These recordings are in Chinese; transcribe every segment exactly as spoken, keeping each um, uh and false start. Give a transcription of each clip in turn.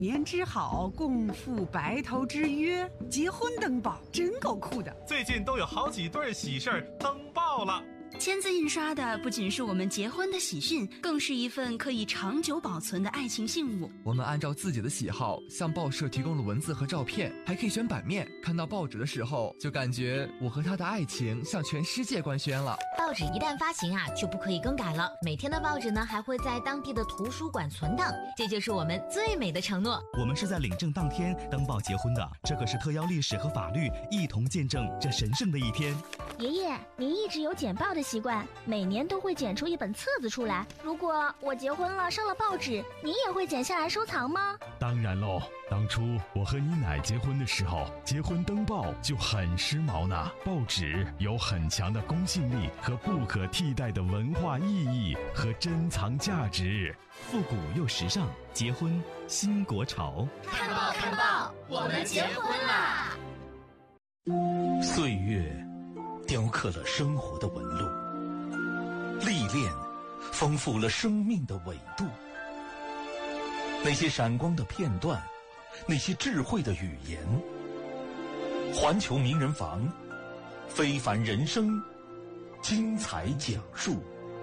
年之好，共赴白头之约，结婚登报，真够酷的。 最近都有好几对喜事儿登报了。 签字印刷的不仅是我们结婚的喜讯，更是一份可以长久保存的爱情信物。 我们按照自己的喜好向报社提供了文字和照片，还可以选版面。看到报纸的时候，就感觉我和他的爱情向全世界官宣了。 报纸一旦发行啊，就不可以更改了。每天的报纸呢，还会在当地的图书馆存档，这就是我们最美的承诺。 我们是在领证当天登报结婚的，这可是特邀历史和法律一同见证这神圣的一天。 爷爷，您一直有剪报的习惯，每年都会剪出一本册子出来。如果我结婚了上了报纸，您也会剪下来收藏吗？ 当然喽，当初我和你奶结婚的时候，结婚登报就很时髦呢。报纸有很强的公信力和不可替代的文化意义和珍藏价值。 复古又时尚，结婚新国潮。 看报看报，我们结婚啦！ 岁月雕刻了生活的纹路，历练丰富了生命的纬度。那些闪光的片段，那些智慧的语言，环球名人房，非凡人生，精彩讲述。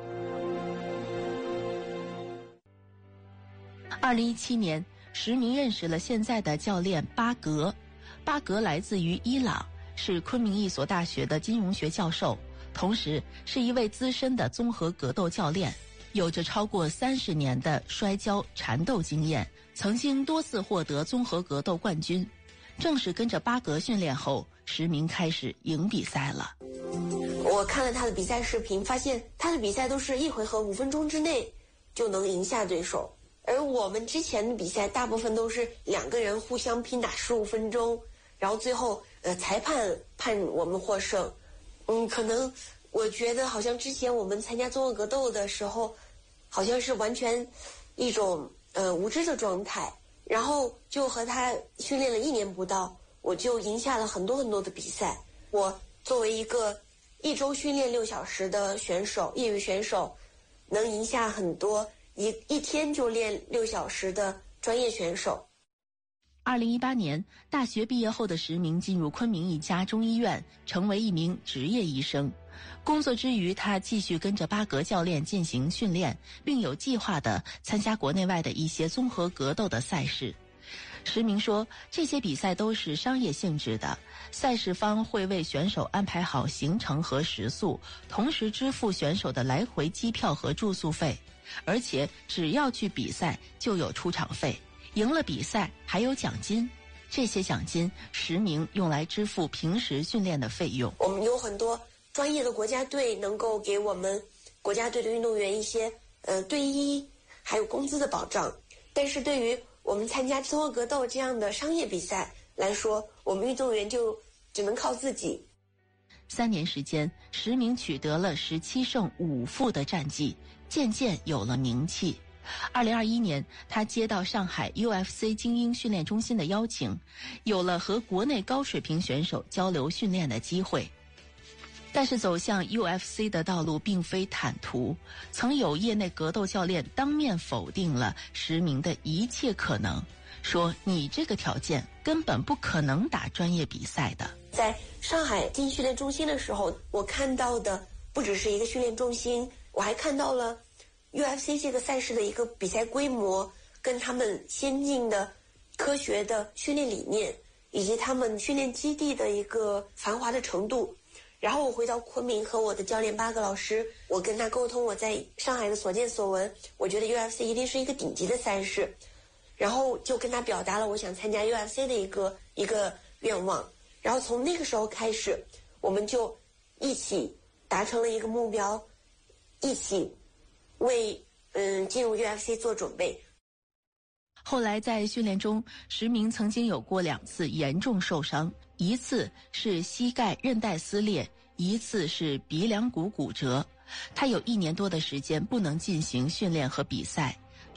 二零一七年，石明认识了现在的教练巴格。巴格来自于伊朗，是昆明一所大学的金融学教授，同时是一位资深的综合格斗教练，有着超过三十年的摔跤缠斗经验，曾经多次获得综合格斗冠军。正是跟着巴格训练后，石明开始赢比赛了。 我看了他的比赛视频，发现他的比赛都是一回合五分钟之内就能赢下对手，而我们之前的比赛大部分都是两个人互相拼打十五分钟，然后最后呃裁判判我们获胜。嗯，可能我觉得好像之前我们参加综合格斗的时候，好像是完全一种呃无知的状态，然后就和他训练了一年不到，我就赢下了很多很多的比赛。我作为一个一周训练六小时的选手，业余选手，能赢下很多一一天就练六小时的专业选手。 二零一八年，大学毕业后的石明进入昆明一家中医院，成为一名执业医生。工作之余，他继续跟着巴格教练进行训练，并有计划地参加国内外的一些综合格斗的赛事。石明说，这些比赛都是商业性质的，赛事方会为选手安排好行程和食宿，同时支付选手的来回机票和住宿费，而且只要去比赛就有出场费，赢了比赛还有奖金。这些奖金石明用来支付平时训练的费用。 我们有很多专业的国家队能够给我们国家队的运动员一些呃队医还有工资的保障，但是对于我们参加综合格斗这样的商业比赛来说，我们运动员就只能靠自己。 三年时间，石明取得了十七胜五负的战绩，渐渐有了名气。二零二一年，他接到上海 U F C 精英训练中心的邀请，有了和国内高水平选手交流训练的机会。但是走向 U F C 的道路并非坦途，曾有业内格斗教练当面否定了石明的一切可能，说你这个条件根本不可能打专业比赛的。 在上海精英训练中心的时候，我看到的不只是一个训练中心，我还看到了 U F C 这个赛事的一个比赛规模，跟他们先进的科学的训练理念，以及他们训练基地的一个繁华的程度。然后我回到昆明和我的教练巴格老师，我跟他沟通我在上海的所见所闻，我觉得 U F C 一定是一个顶级的赛事，然后就跟他表达了我想参加 U F C 的一个一个愿望。然后从那个时候开始，我们就一起达成了一个目标，一起为嗯进入 U F C 做准备。 后来在训练中，石明曾经有过两次严重受伤，一次是膝盖韧带撕裂，一次是鼻梁骨骨折。他有一年多的时间不能进行训练和比赛，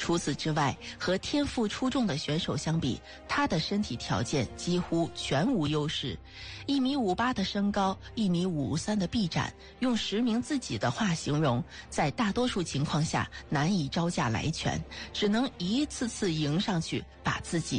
除此之外，和天赋出众的选手相比，他的身体条件几乎全无优势。一米五八的身高，一米五三的臂展，用实名自己的话形容，在大多数情况下难以招架来拳，只能一次次迎上去把自己